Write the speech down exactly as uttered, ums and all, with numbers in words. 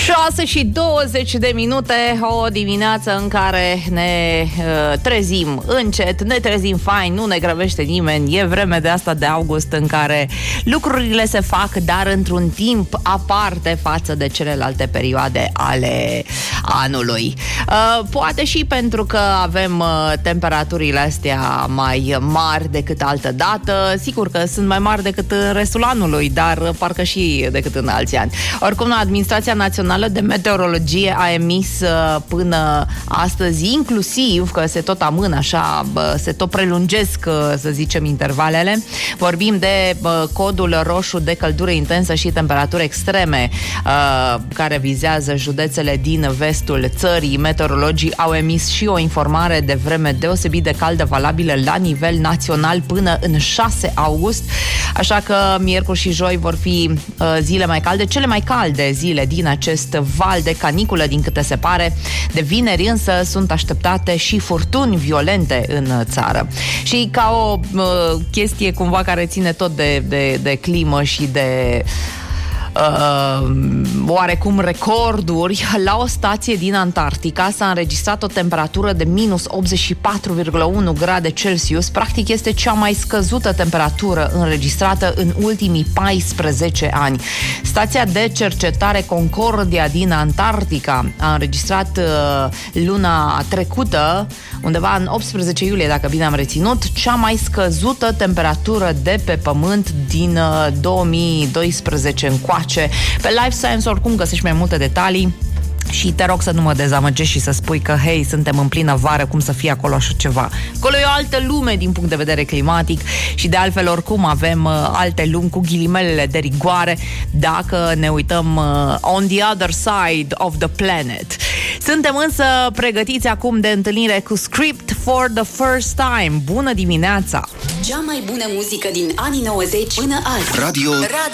șase și douăzeci de minute, o dimineață în care ne uh, trezim încet, ne trezim fain, nu ne grăbește nimeni. E vreme de asta de august în care lucrurile se fac, dar într-un timp aparte față de celelalte perioade ale anului. Uh, poate și pentru că avem uh, temperaturile astea mai mari decât altă dată. Sigur că sunt mai mari decât în restul anului, dar uh, parcă și decât în alți ani. Oricum, Administrația Națională de Meteorologie a emis uh, până astăzi, inclusiv că se tot amână așa, uh, se tot prelungesc, uh, să zicem, intervalele. Vorbim de uh, codul roșu de căldură intensă și temperaturi extreme, uh, care vizează județele din vestul țării. Meteorologii au emis și o informare de vreme deosebit de caldă valabilă la nivel național până în șase august, așa că miercuri și joi vor fi uh, zile mai calde, cele mai calde zile din acest val de caniculă, din câte se pare. De vineri însă sunt așteptate și furtuni violente în țară. Și ca o uh, chestie cumva care ține tot de, de, de climă și de Uh, oarecum recorduri, la o stație din Antarctica s-a înregistrat o temperatură de minus optzeci și patru virgulă unu grade Celsius. Practic este cea mai scăzută temperatură înregistrată în ultimii paisprezece ani. Stația de cercetare Concordia din Antarctica a înregistrat uh, luna trecută, undeva în optsprezece iulie, dacă bine am reținut, cea mai scăzută temperatură de pe Pământ din uh, două mii doisprezece încoace. Pe Life Science oricum găsești mai multe detalii și te rog să nu mă dezamăgești și să spui că, hei, suntem în plină vară, cum să fie acolo așa ceva. Acolo e o altă lume din punct de vedere climatic și de altfel oricum avem uh, alte lumi cu ghilimelele de rigoare dacă ne uităm uh, on the other side of the planet. Suntem însă pregătiți acum de întâlnire cu Script for the first time. Bună dimineața! Cea mai bună muzică din anii nouăzeci până azi. Radio, Radio